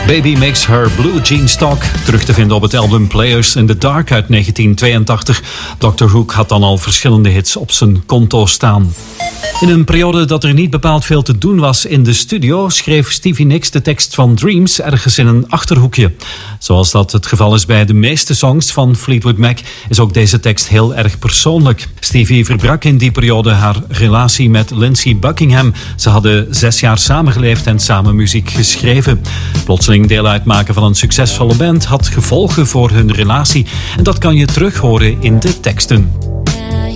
Baby Makes Her Blue Jeans Talk, terug te vinden op het album Players in the Dark uit 1982. Dr. Hook had dan al verschillende hits op zijn konto staan. In een periode dat er niet bepaald veel te doen was in de studio, schreef Stevie Nicks de tekst van Dreams ergens in een achterhoekje. Zoals dat het geval is bij de meeste songs van Fleetwood Mac, is ook deze tekst heel erg persoonlijk. Stevie verbrak in die periode haar relatie met Lindsey Buckingham. Ze hadden 6 jaar samengeleefd en samen muziek geschreven. Plotseling deel uitmaken van een succesvolle band had gevolgen voor hun relatie. En dat kan je terug horen in de teksten.